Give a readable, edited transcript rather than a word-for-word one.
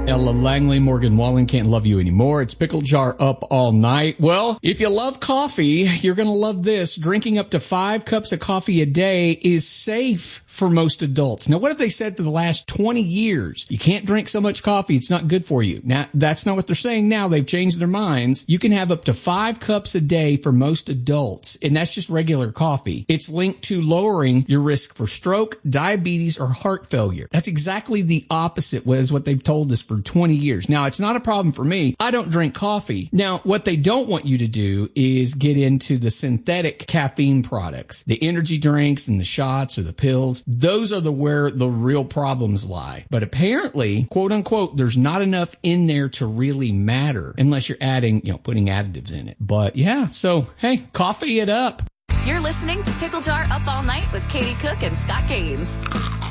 Ella Langley, Morgan Wallen, Can't Love You Anymore. It's Pickle Jar Up All Night. Well, if you love coffee, you're going to love this. Drinking up to 5 cups of coffee a day is safe for most adults. Now, what have they said for the last 20 years? You can't drink so much coffee. It's not good for you. Now, that's not what they're saying now. They've changed their minds. You can have up to 5 cups a day for most adults, and that's just regular coffee. It's linked to lowering your risk for stroke, diabetes, or heart failure. That's exactly the opposite was what they've told us for 20 years. Now, it's not a problem for me. I don't drink coffee. Now, what they don't want you to do is get into the synthetic caffeine products, the energy drinks and the shots or the pills. Those are where the real problems lie. But apparently, quote unquote, there's not enough in there to really matter unless you're adding, putting additives in it. But yeah, so hey, coffee it up. You're listening to Pickle Jar Up All Night with Katie Cook and Scott Gaines.